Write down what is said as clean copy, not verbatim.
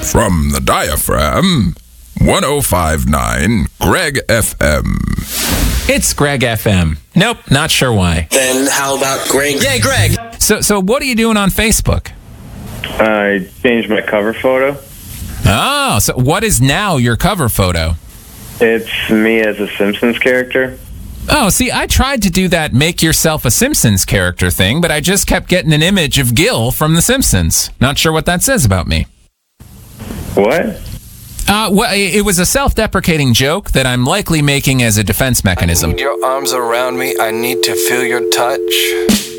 From the diaphragm, 105.9 Greg FM. It's Greg FM. Nope, not sure why. Then how about Greg? Yay, Greg! So what are you doing on Facebook? I changed my cover photo. Oh, so what is now your cover photo? It's me as a Simpsons character. Oh, see, I tried to do that make yourself a Simpsons character thing, but I just kept getting an image of Gil from The Simpsons. Not sure what that says about me. What? Well, it was a self-deprecating joke that I'm likely making as a defense mechanism. I need your arms around me. I need to feel your touch.